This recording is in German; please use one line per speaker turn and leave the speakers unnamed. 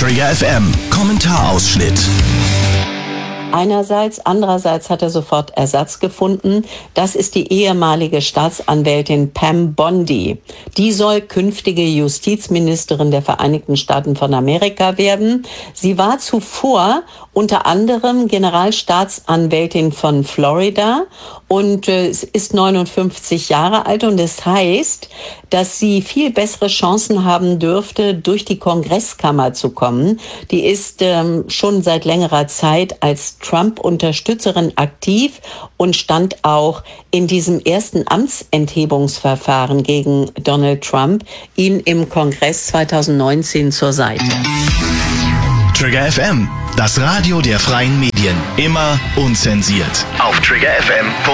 Trigger FM Kommentarausschnitt.
Andererseits hat er sofort Ersatz gefunden. Das ist die ehemalige Staatsanwältin Pam Bondi. Die soll künftige Justizministerin der Vereinigten Staaten von Amerika werden. Sie war zuvor unter anderem Generalstaatsanwältin von Florida und ist 59 Jahre alt. Und das heißt, dass sie viel bessere Chancen haben dürfte, durch die Kongresskammer zu kommen. Die ist schon seit längerer Zeit als Trump-Unterstützerin aktiv und stand auch in diesem ersten Amtsenthebungsverfahren gegen Donald Trump ihm im Kongress 2019 zur Seite.
Trigger FM, das Radio der freien Medien. Immer unzensiert. Auf triggerfm.de